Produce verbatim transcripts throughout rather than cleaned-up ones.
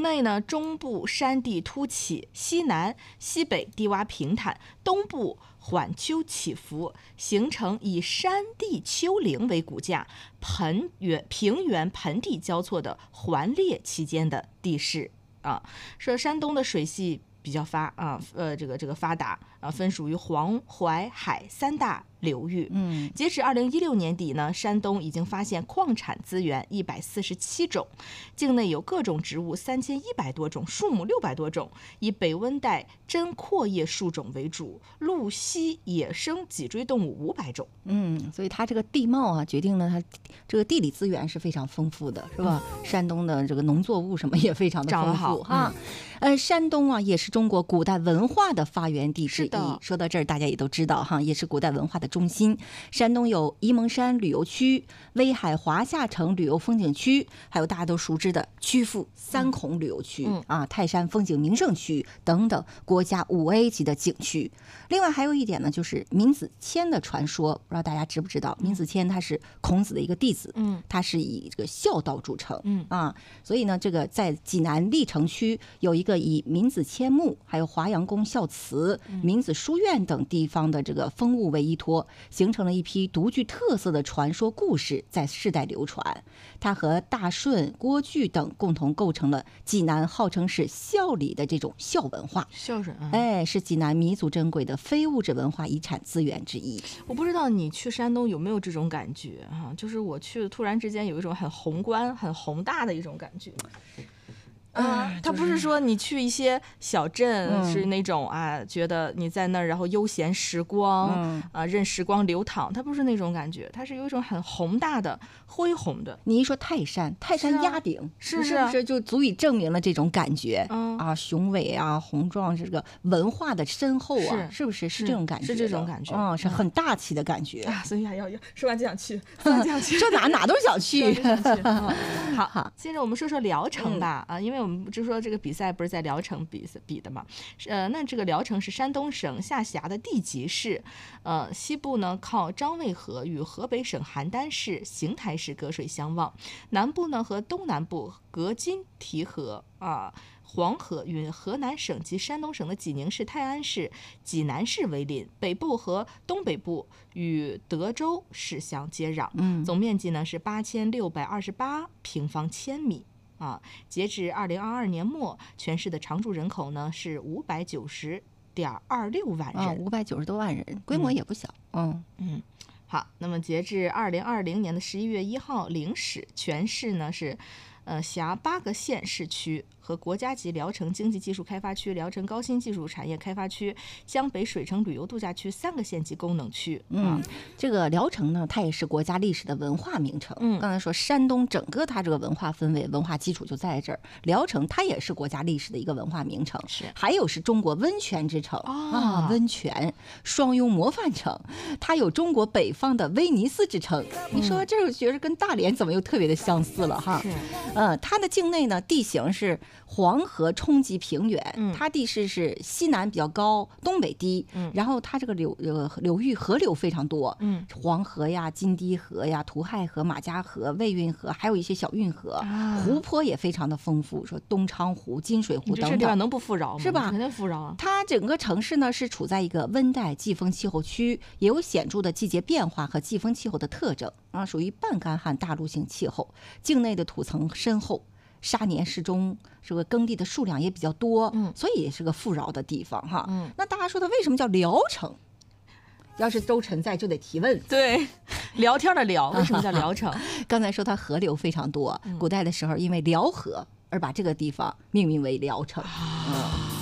境内呢，中部山地突起，西南、西北低洼平坦，东部缓丘起伏，形成以山地丘陵为骨架，盆原平原盆地交错的环列期间的地势啊。说山东的水系比较发啊，呃，这个这个发达啊，分属于黄淮海三大流域。 嗯， 截止二零一六年底呢，山东已经发现矿产资源一百四十七种，境内有各种植物三千一百多种，树木六百多种，以北温带针阔叶树种为主，陆栖野生脊椎动物五百种。 嗯，所以它这个地貌啊，决定了它这个地理资源是非常丰富的，是吧？嗯、山东的这个农作物什么也非常的丰富哈。嗯、呃，山东啊，也是中国古代文化的发源地之一。说到这儿，大家也都知道哈，也是古代文化的中心。山东有沂蒙山旅游区、威海华夏城旅游风景区，还有大家都熟知的曲阜三孔旅游区、嗯、啊，泰山风景名胜区等等国家五 A 级的景区。另外还有一点呢，就是闵子骞的传说，不知道大家知不知道？闵子骞他是孔子的一个弟子，嗯，他是以这个孝道著称，嗯啊，所以呢，这个在济南历城区有一个以闵子骞墓、还有华阳宫孝祠、闵子书院等地方的这个风物为依托，形成了一批独具特色的传说故事，在世代流传。它和大顺、郭据等共同构成了济南号称是孝里的这种孝文化。 孝顺啊， 哎，是济南弥足珍贵的非物质文化遗产资源之一。 我不知道你去山东有没有这种感觉哈、啊？就是我去，突然之间有一种很宏观、很宏大的一种感觉。啊，它不是说你去一些小镇是那种啊，觉得你在那儿然后悠闲时光啊，任时光流淌，它不是那种感觉，它是有一种很宏大的、恢宏的。 你一说泰山，泰山压顶， 是是不是就足以证明了这种感觉啊？雄伟啊，宏壮，这个文化的深厚啊，是不是？是这种感觉， 是这种感觉啊，是很大气的感觉啊。所以还要要说完就想去，说完就想去， 说哪哪都想去。 好好，接着我们说说聊城吧啊，因为我们就说这个比赛不是在聊城比比的嘛？呃，那这个聊城是山东省下辖的地级市，呃，西部呢靠张卫河与河北省邯郸市、邢台市隔水相望，南部呢和东南部隔津提河啊。黄河与河南省及山东省的济宁市、泰安市、济南市为邻，北部和东北部与德州市相接壤。嗯，总面积呢是八千六百二十八平方千米。啊，截至二零二二年末，全市的常住人口呢是五百九十点二六万人， 五百九十多万人，规模也不小。嗯嗯，好，那么截至二零二零年的十一月一号零时，全市呢是呃辖八个县市区和国家级聊城经济技术开发区、聊城高新技术产业开发区、江北水城旅游度假区三个县级功能区。 嗯，这个聊城呢，它也是国家历史的文化名城。嗯，刚才说山东整个它这个文化氛围、文化基础就在这儿。聊城它也是国家历史的一个文化名城， 是， 还有是中国温泉之城、哦、啊，温泉双雍模范城，它有中国北方的威尼斯之称。嗯、你说这个觉得跟大连怎么又特别的相似了哈？ 是， 呃，它的境内呢地形是黄河冲积平原，嗯、它地势是西南比较高，东北低，嗯、然后它这个流呃流域河流非常多，嗯，黄河呀、金堤河呀、图亥河、马家河、魏运河，还有一些小运河，啊、湖泊也非常的丰富，说东昌湖、金水湖等等， 这地方能不富饶吗？ 是吧？ 肯定富饶啊！ 它整个城市呢是处在一个温带季风气候区，也有显著的季节变化和季风气候的特征啊，属于半干旱大陆性气候，境内的土层深厚。沙年适中，这个耕地的数量也比较多，嗯，所以也是个富饶的地方哈。嗯，那大家说它为什么叫聊城？要是周晨在就得提问。 对，聊天的聊，为什么叫聊城？ 刚才说它河流非常多，嗯、古代的时候因为辽河而把这个地方命名为聊城。嗯。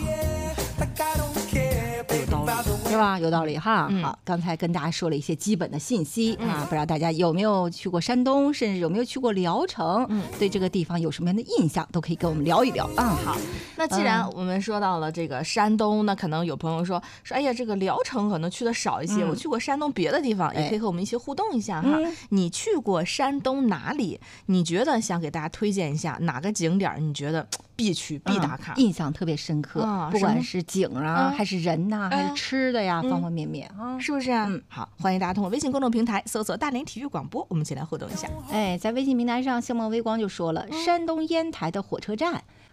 是吧？有道理哈。嗯、好，刚才跟大家说了一些基本的信息、嗯、啊，不知道大家有没有去过山东，甚至有没有去过聊城？嗯，对这个地方有什么样的印象，都可以跟我们聊一聊。嗯， 好。那既然我们说到了这个山东，那可能有朋友说说，哎呀，这个聊城可能去的少一些，嗯、我去过山东别的地方，也可以和我们一起互动一下哈。哎、你去过山东哪里？你觉得想给大家推荐一下哪个景点？你觉得必去必打卡、 嗯，印象特别深刻，啊、不管是景啊，还是人呐、啊，还是吃的呀，嗯、方方面面啊， 是不是啊？嗯，好，欢迎大家通过微信公众平台搜索大连体育广播，我们一起来互动一下。 哎，在微信平台上，星梦微光就说了，嗯、山东烟台的火车站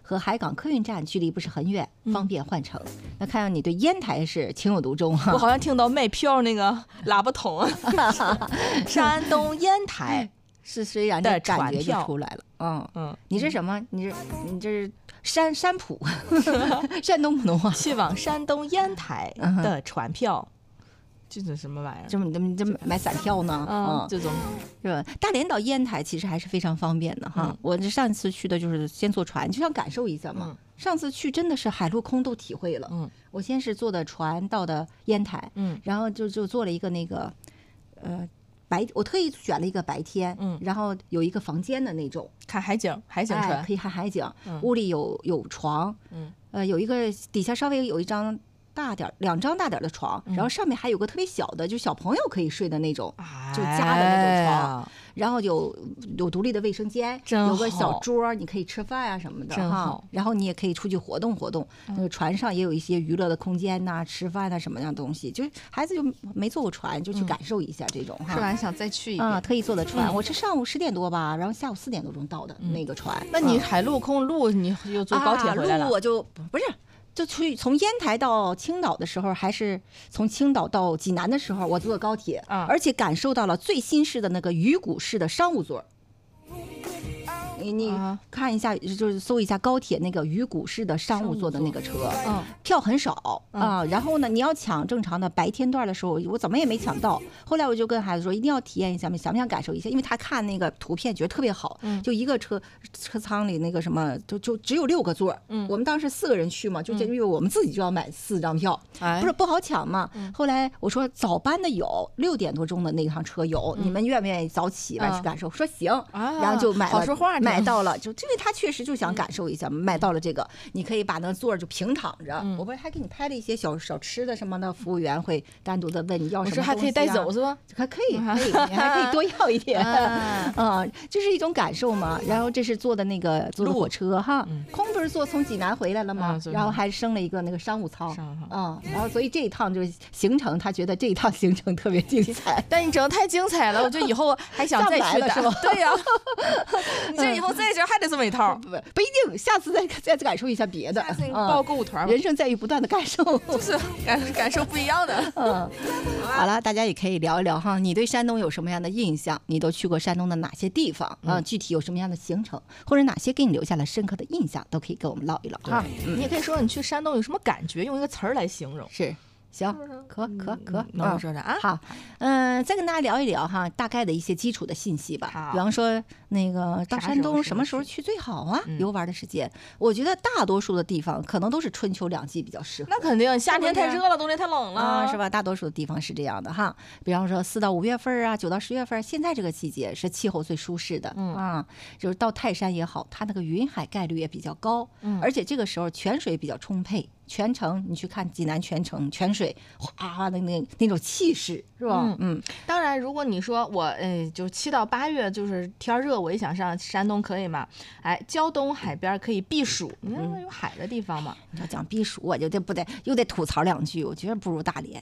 和海港客运站距离不是很远，方便换乘。嗯、那看样你对烟台是情有独钟哈。 我好像听到卖票那个喇叭筒，山东烟台是虽然这感觉就出来了。嗯嗯，你是什么？你是你这是山山普，山东普通话。 去往山东烟台的船票。这是什么玩意儿？ 这么这这买散票呢？ 嗯，这种是吧？大连到烟台其实还是非常方便的哈。嗯、我这上次去的就是先坐船，就想感受一下嘛。嗯、上次去真的是海陆空都体会了。嗯，我先是坐的船到的烟台，嗯，然后就就坐了一个那个呃白，我特意选了一个白天，嗯，然后有一个房间的那种， 看海景，海景船、 哎、可以看海景，嗯、屋里有有床，嗯，呃，有一个底下稍微有一张。大点两张大点的床，然后上面还有个特别小的，就小朋友可以睡的那种，就家的那种床。然后有有独立的卫生间，有个小桌，你可以吃饭啊什么的哈。然后你也可以出去活动活动。那个船上也有一些娱乐的空间呐，吃饭啊什么样东西。就是孩子就没坐过船，就去感受一下这种哈。 吃完想再去一遍啊，特意坐的船。我是上午十点多吧，然后下午四点多钟到的那个船。 那你海陆空路你又坐高铁回来了？ 路我就不是。就去从烟台到青岛的时候，还是从青岛到济南的时候，我坐高铁，嗯、而且感受到了最新式的那个鱼骨式的商务座。你你看一下，就是搜一下高铁那个鱼骨式的商务座的那个车，嗯，票很少啊。然后呢，你要抢正常的白天段的时候，我怎么也没抢到。后来我就跟孩子说，一定要体验一下，想不想感受一下？因为他看那个图片觉得特别好，就一个车车舱里那个什么，就就只有六个座。嗯，我们当时四个人去嘛，就因为我们自己就要买四张票，不是不好抢嘛。后来我说早班的有六点多钟的那趟车有，你们愿不愿意早起来去感受？说行，然后就买了。 好说话。 买到了，就因为他确实就想感受一下，买到了这个，你可以把那座就平躺着。嗯、我不是还给你拍了一些小小吃的什么的，服务员会单独的问你要什么东西、啊。我说还可以带走是吧？ 还可以，可以，你还可以多要一点。啊、嗯，就是一种感受嘛。然后这是坐的那个坐的火车哈，嗯、空不是坐从济南回来了吗？嗯、然后还升了一个那个商务舱。嗯，然后所以这一趟就是行程，他觉得这一趟行程特别精彩。 但你整的太精彩了，我觉得以后还想再去的是吧？ 对呀、啊。你这以后在这还得这么一套， 不不一定，下次再再感受一下别的。 下次你报购物团、 嗯，人生在于不断的感受， 就是感感受不一样的。 嗯，好了，大家也可以聊一聊哈，你对山东有什么样的印象？你都去过山东的哪些地方？嗯，具体有什么样的行程，或者哪些给你留下了深刻的印象，都可以跟我们唠一唠哈。 嗯、你也可以说你去山东有什么感觉，用一个词儿来形容。 是。行，可可可， 那我说说啊， 好，嗯，再跟大家聊一聊哈，大概的一些基础的信息吧。比方说，那个到山东什么时候去最好啊？游玩的时间，我觉得大多数的地方可能都是春秋两季比较适合。 那肯定，夏天太热了，冬天太冷了， 是吧？大多数的地方是这样的哈。比方说四到五月份啊，九到十月份，现在这个季节是气候最舒适的啊。就是到泰山也好，它那个云海概率也比较高，而且这个时候泉水比较充沛。全程你去看济南全城泉水哗的那那种气势是吧？ 嗯嗯。当然，如果你说我呃，就七到八月就是天热，我也想上山东可以吗？哎，胶东海边可以避暑，你看有海的地方嘛。 你要讲避暑，我就得不得又得吐槽两句，我觉得不如大连。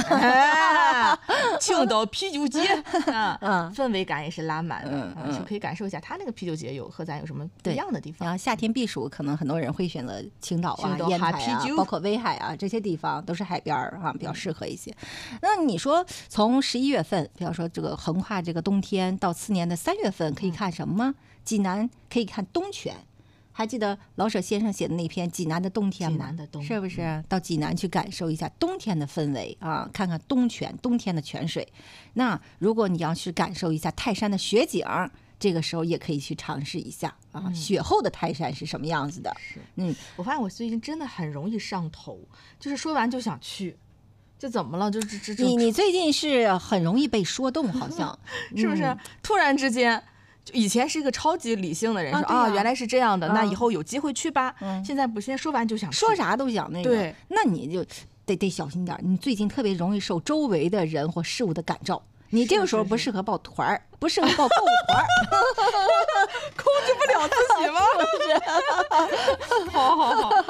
青岛啤酒节啊，嗯，氛围感也是拉满的，嗯嗯，就可以感受一下它那个啤酒节有和咱有什么不一样的地方。 然后夏天避暑，可能很多人会选择青岛啊、烟台啊。包括威海啊，这些地方都是海边儿啊，比较适合一些。那你说从十一月份，比方说这个横跨这个冬天到次年的三月份，可以看什么吗？济南可以看东泉。还记得老舍先生写的那篇《济南的冬天》吗？ 济南的冬， 是不是？到济南去感受一下冬天的氛围啊，看看东泉，冬天的泉水。那如果你要去感受一下泰山的雪景，这个时候也可以去尝试一下啊，嗯、雪后的泰山是什么样子的？ 是，嗯，我发现我最近真的很容易上头，就是说完就想去，就怎么了？就这这你你最近是很容易被说动，好像是不是？嗯、突然之间，就以前是一个超级理性的人，说啊、哦，原来是这样的，嗯、那以后有机会去吧。嗯、现在不，现在说完就想去， 说啥都想那个。 对， 那你就得得小心点，你最近特别容易受周围的人或事物的感召。你这个时候不适合抱团儿，不适合抱购物团儿， 控制不了自己吗？是不是？好好好，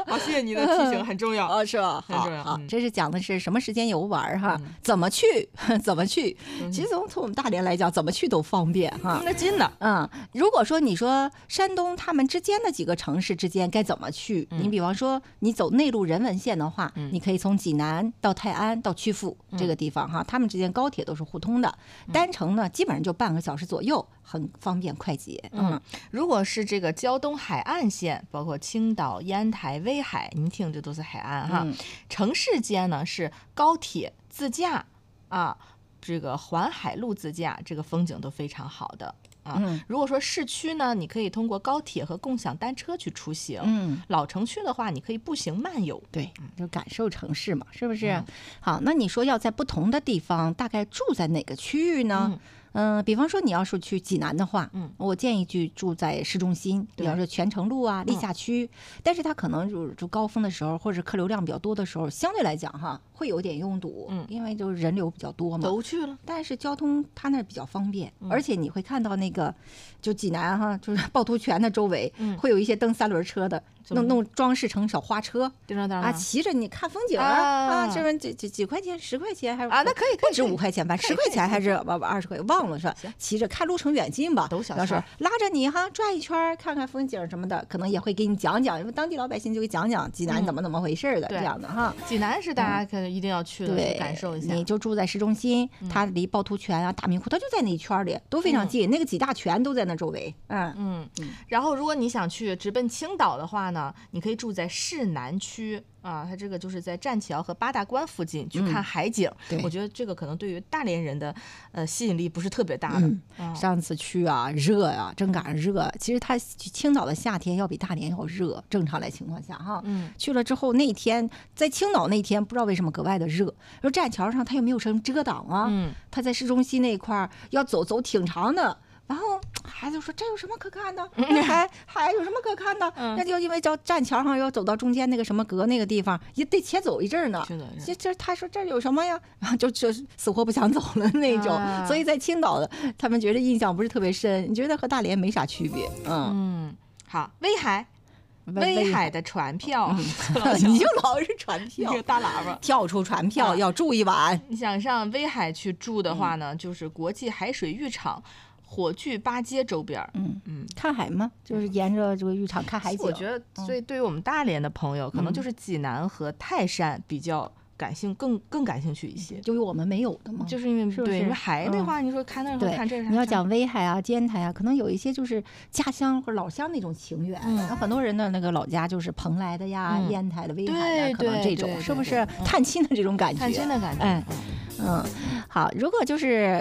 好，谢谢你的提醒，很重要哦，是吧？ 很重要。 好，这是讲的是什么时间游玩哈，怎么去，怎么去。其实从从我们大连来讲，怎么去都方便哈。 那真的， 嗯，如果说你说山东他们之间的几个城市之间该怎么去，你比方说你走内陆人文线的话，你可以从济南到泰安到曲阜这个地方哈，他们之间高铁都是互通的，单程呢基本上就半个小时左右，很方便快捷。 嗯，如果是这个胶东海岸线，包括青岛、烟台、威海，您听这都是海岸哈。嗯、城市间呢是高铁自驾啊，这个环海路自驾，这个风景都非常好的。啊， 嗯、 如果说市区呢，你可以通过高铁和共享单车去出行。 嗯， 老城区的话，你可以步行漫游。 对，就感受城市嘛，是不是？嗯、好，那你说要在不同的地方，大概住在哪个区域呢？嗯嗯、呃，比方说你要是去济南的话，嗯，我建议去住在市中心，比方说泉城路啊、历下区。嗯、但是它可能就就高峰的时候，或者客流量比较多的时候，相对来讲哈，会有点拥堵，嗯，因为就是人流比较多嘛。 都去了， 但是交通它那比较方便，嗯、而且你会看到那个，就济南哈，就是趵突泉的周围，嗯、会有一些蹬三轮车的，弄弄装饰成小花车，啊，骑着你看风景啊，啊，这边几几几块钱，十块钱还是啊，那可以， 不止五块钱吧，十块钱还是不不二十块，忘了是吧？骑着看路程远近吧， 都小要是拉着你哈转一圈，看看风景什么的，可能也会给你讲讲，因为当地老百姓就会讲讲济南怎么怎么回事的，这样的哈。 济南是大家可能一定要去的，去感受一下。 你就住在市中心，它离趵突泉啊、大明湖，它就在那一圈里，都非常近，那个几大泉都在那周围。嗯嗯。然后，如果你想去直奔青岛的话呢，你可以住在市南区。啊，它这个就是在栈桥和八大关附近去看海景，嗯、我觉得这个可能对于大连人的呃吸引力不是特别大的。 嗯啊、上次去啊，热呀、啊，正赶上热。其实它青岛的夏天要比大连要热，正常来情况下哈。嗯。去了之后那天在青岛那天不知道为什么格外的热，说栈桥上它又没有什么遮挡啊，嗯，它在市中心那块儿要走走挺长的。然后孩子说：“这有什么可看的？那海海有什么可看的？嗯、那就因为叫栈桥上要走到中间那个什么阁那个地方，也得且走一阵呢。这这他说这有什么呀？然后就就死活不想走了那种。啊、所以在青岛的他们觉得印象不是特别深，你觉得和大连没啥区别？嗯嗯，好，威海。”威海的船票， 你就老是船票， 大喇叭跳出船票要住一晚。 你想上威海去住的话呢，就是国际海水浴场。火炬八街周边， 嗯嗯，看海吗？就是沿着这个浴场看海景。 我觉得，所以对于我们大连的朋友，嗯、可能就是济南和泰山比较感兴更更感兴趣一些， 就我们没有的嘛。 就是因为是是对，因为海的话，嗯、你说看那和看这， 你要讲威海啊、监台啊，可能有一些就是家乡或者老乡那种情缘。嗯，有很多人的那个老家就是蓬莱的呀、嗯、烟台的、威海的，可能这种是不是探亲的这种感觉？ 探亲的感觉， 哎，嗯，好，如果就是。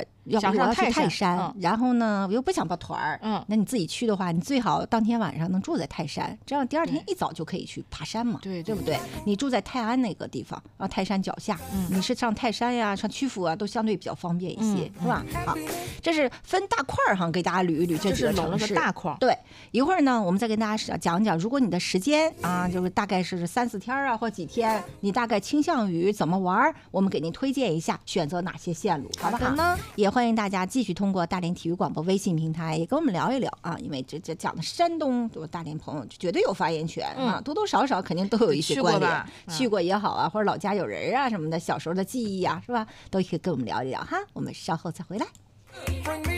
要想上泰山，山嗯、 然后呢，我又不想抱团儿， 嗯， 那你自己去的话，你最好当天晚上能住在泰山，这样第二天一早就可以去爬山嘛， 对对不对？你住在泰安那个地方，然后泰山脚下，嗯，你是上泰山呀、上曲阜啊，都相对比较方便一些，嗯、是吧？好，这是分大块儿哈，给大家捋一捋这几个城市。 大块。 对，一会儿呢，我们再跟大家讲讲，如果你的时间啊，就是大概是三四天啊，或几天，你大概倾向于怎么玩，我们给您推荐一下，选择哪些线路，好不好？ 呢， 也欢迎大家继续通过大连体育广播微信平台也跟我们聊一聊啊，因为这这讲的山东，就大连朋友绝对有发言权啊，嗯、多多少少肯定都有一些关联，去 过,、嗯、去过也好啊，或者老家有人啊什么的，小时候的记忆啊，是吧？都可以跟我们聊一聊哈，我们稍后再回来。